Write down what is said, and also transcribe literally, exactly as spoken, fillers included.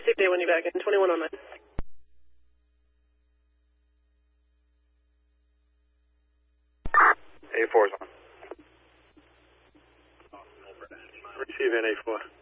Safe day when you're back in. twenty-one oh nine. A four's on. Receive N A four.